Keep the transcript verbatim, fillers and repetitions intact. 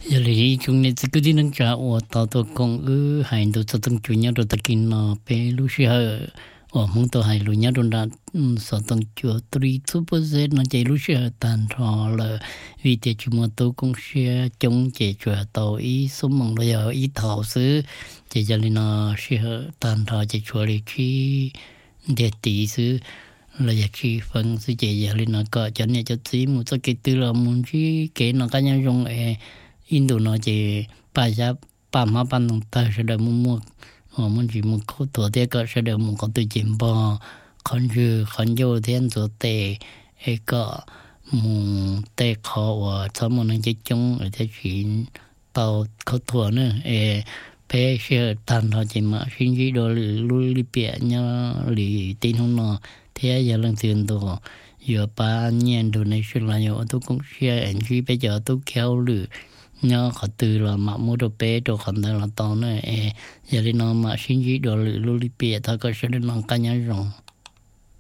giờ thì chúng này cứ đi nâng trả ở tàu tàu công ư hành đồ cho từng chủ nhà đồ tất kinh nó bé lúc xưa ở mong tàu hành lúc nhà đồ đã sợ từng chúa three super z nó chạy lúc xưa tàn thọ là vì thế chúng mà tôi cũng sẽ chống chạy chúa tàu ý số mong là giờ ý thảo xứ chạy cho nên nó sẽ tàn thọ chạy chúa đi khi để tỷ xứ là giờ khi phần xứ chạy giờ nên nó có cho nên cho tí một số cái tư là muốn chi cái nó cá nhân dùng Indo nó chỉ bây giờ ba má ba nông ta sẽ được mua mua họ muốn chỉ mua có tổ thế có sẽ được mua có từ chim bò con dư con dâu thiên tổ tệ ấy có mua tệ khó và sau một năm chỉ chung ở thế chuyện tàu có tổ nữa ấy bé sẽ tan họ chỉ mà suy nghĩ đồ lui đi bịa nhau lì tin không nó thế giờ lần tiền đồ giờ ba nhiên đồ này sẽ là nhiều tôi cũng sẽ anh chỉ bây giờ tôi kéo lử nhớ họ từ là mà mua đồ bé đồ còn là tao nữa giờ đi nó mà xin gì đồ lử lui bịa ta có sẽ đến nó cá nhân rồi